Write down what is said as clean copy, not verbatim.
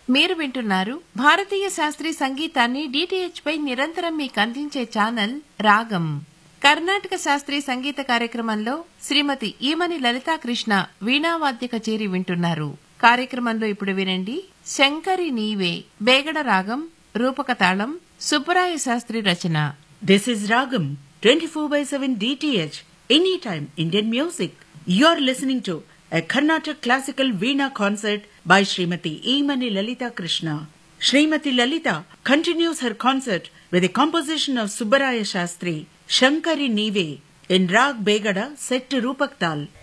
మీరు వింటున్నారు భారతీయ శాస్త్రీయ సంగీతాన్ని డిటిహెచ్ పై నిరంతరం మీకు అందించే ఛానల్ రాగం. కర్ణాటక శాస్త్రీయ సంగీత కార్యక్రమంలో శ్రీమతి ఈమని లలితాకృష్ణ వీణావాద్య కచేరి వింటున్నారు. కార్యక్రమంలో ఇప్పుడు వినండి శంకరి నీవే బేగడ రాగం రూపక తాళం సుబ్బరాయ శాస్త్రి రచన. This is Ragam 24/7 DTH Anytime Indian Music. You're listening to a Carnatic classical Veena concert by Srimati Emani Lalita Krishna. Srimati Lalita continues her concert with a composition of Subbaraya Shastri, Shankari Nive, in Rag Begada set to Rupak Tal.